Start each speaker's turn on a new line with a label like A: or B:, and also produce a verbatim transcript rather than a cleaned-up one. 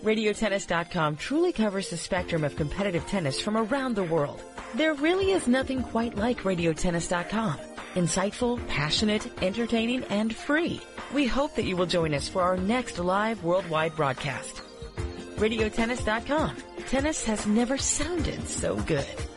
A: Radio Tennis dot com truly covers the spectrum of competitive tennis from around the world. There really is nothing quite like Radio Tennis dot com. Insightful, passionate, entertaining, and free. We hope that you will join us for our next live worldwide broadcast. Radio Tennis dot com. Tennis has never sounded so good.